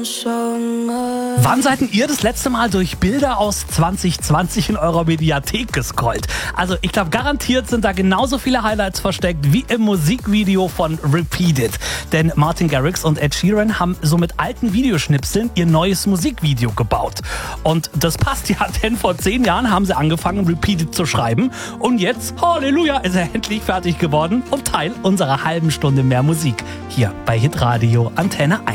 Wann seid denn ihr das letzte Mal durch Bilder aus 2020 in eurer Mediathek gescrollt? Also ich glaube, garantiert sind da genauso viele Highlights versteckt wie im Musikvideo von Repeat It. Denn Martin Garrix und Ed Sheeran haben so mit alten Videoschnipseln ihr neues Musikvideo gebaut. Und das passt ja, denn vor 10 Jahren haben sie angefangen, Repeat It zu schreiben. Und jetzt, Halleluja, ist er endlich fertig geworden und Teil unserer halben Stunde mehr Musik. Hier bei Hitradio Antenne 1.